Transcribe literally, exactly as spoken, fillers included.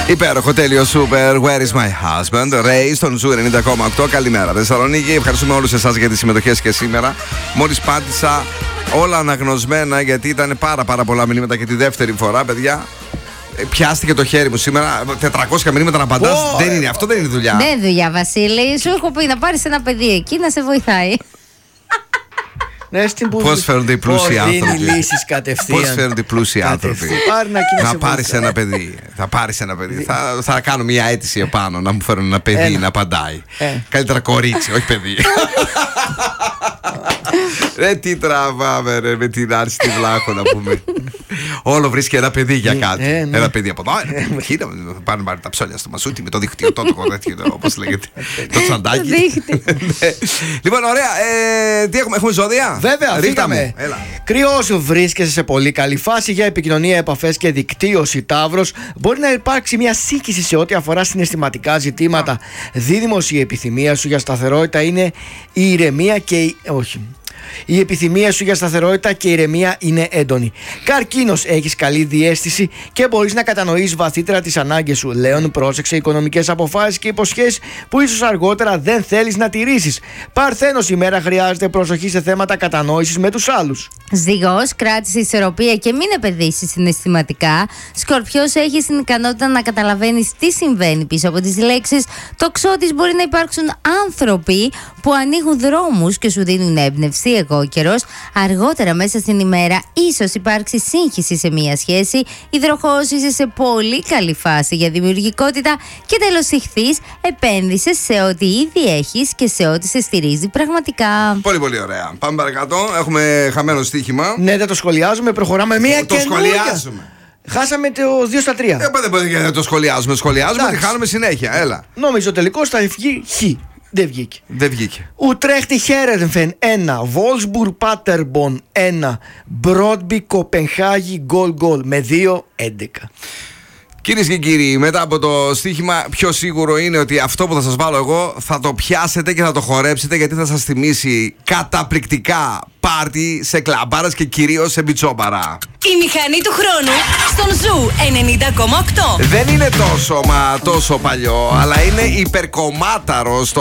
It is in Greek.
Υπέροχο, τέλειο, super. Where is my husband? Ray στον Ζου ενενήντα κόμμα οκτώ. Καλημέρα, Θεσσαλονίκη. Ευχαριστούμε όλους εσάς για τις συμμετοχές και σήμερα. Μόλις πάτησα όλα αναγνωσμένα, γιατί ήταν πάρα πάρα πολλά μηνύματα και τη δεύτερη φορά, παιδιά. Πιάστηκε το χέρι μου σήμερα. τετρακόσια μηνύματα να απαντάς. Oh, δεν είναι, αυτό δεν είναι δουλειά. Δεν είναι δουλειά, Βασίλη. Σου έχω πει να πάρεις ένα παιδί εκεί να σε βοηθάει. Ναι, πώς φέρνονται οι πλούσιοι άνθρωποι. Πώς φέρνονται οι πλούσιοι άνθρωποι. Να, να πάρεις ένα παιδί. Θα πάρεις ένα παιδί. θα, θα κάνω μια αίτηση επάνω να μου φέρουν ένα παιδί ένα. να απαντάει. Ε. Καλύτερα κορίτσι, όχι παιδί. Ρε τι τραβάμε ρε, με την άρση τη Βλάχο να πούμε. Όλο βρίσκει ένα παιδί για κάτι. Ε, ναι. Ένα παιδί από εδώ. Κοίτα, θα πάνε πάρει τα ψώνια στο μασούτι με το δίχτυο το όπως λέγεται. Το τσαντάκι. Λοιπόν, ωραία. Ε, τι έχουμε, έχουμε ζώδια. Βέβαια, φύγαμε. Κρυός, βρίσκεσαι σε πολύ καλή φάση για επικοινωνία, επαφές και δικτύωση. Ταύρος, μπορεί να υπάρξει μια σύγχυση σε ό,τι αφορά συναισθηματικά ζητήματα. Δίδυμος, η επιθυμία σου για σταθερότητα είναι η ηρεμία και η. Όχι. Η επιθυμία σου για σταθερότητα και ηρεμία είναι έντονη. Καρκίνος, έχεις καλή διαίσθηση και μπορείς να κατανοείς βαθύτερα τις ανάγκες σου. Λέων, πρόσεξε οικονομικές αποφάσεις και υποσχέσεις που ίσως αργότερα δεν θέλεις να τηρήσεις. Παρθένος, η μέρα χρειάζεται προσοχή σε θέματα κατανόησης με τους άλλους. Ζυγός, κράτησε ισορροπία και μην επενδύσεις συναισθηματικά. Σκορπιός, έχεις την ικανότητα να καταλαβαίνεις τι συμβαίνει πίσω από τις λέξεις. Τοξότης, μπορεί να υπάρξουν άνθρωποι που ανοίγουν δρόμους και σου δίνουν έμπνευση. Εγώ καιρός, αργότερα μέσα στην ημέρα ίσως υπάρξει σύγχυση σε μία σχέση. Υδροχόος, είσαι σε πολύ καλή φάση για δημιουργικότητα. Και τέλος, Ιχθύς, επένδυσες σε ό,τι ήδη έχεις και σε ό,τι σε στηρίζει πραγματικά. Πολύ πολύ ωραία. Πάμε παρακάτω. Έχουμε χαμένο στοίχημα. Ναι, δεν το σχολιάζουμε. Προχωράμε μία και το σχολιάζουμε. Χάσαμε το δύο στα τρία. Ε, δεν το σχολιάζουμε. Σχολιάζουμε και χάνουμε συνέχεια. Έλα. Νόμιζω τελικώς θα βγει χ. Δεν βγήκε. Δεν βγήκε. Ουτρέχτη Χέρενφεν ένα. Βόλσμπουργκ Πάτερμπον ένα. Μπρόντμπι Κοπενχάγη γκολ γκολ με δύο έντεκα. Κυρίες και κύριοι, μετά από το στοίχημα, πιο σίγουρο είναι ότι αυτό που θα σας βάλω εγώ θα το πιάσετε και θα το χορέψετε, γιατί θα σας θυμίσει καταπληκτικά πάρτι σε κλαμπάρας και κυρίως σε μπιτσόμπαρα. Η μηχανή του χρόνου στον Ζου ενενήντα κόμμα οκτώ. Δεν είναι τόσο μα τόσο παλιό, αλλά είναι υπερκομμάταρο στο